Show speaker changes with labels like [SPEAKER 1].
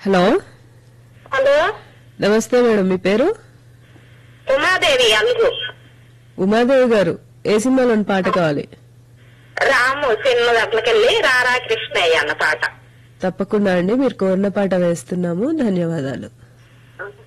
[SPEAKER 1] Hello
[SPEAKER 2] hello,
[SPEAKER 1] నమస్తే madam, మీ పేరు?
[SPEAKER 2] ఉమాదేవి అలుగు.
[SPEAKER 1] ఉమాదేవి గారు, ఏ సినిమాలోని పాట కావాలి?
[SPEAKER 2] రాము సినిమా దగ్గరకెళ్ళి రారా కృష్ణయ్య అన్న పాట.
[SPEAKER 1] తప్పకుండా అండి, మీరు కోరిన పాట వేస్తున్నాము. ధన్యవాదాలు.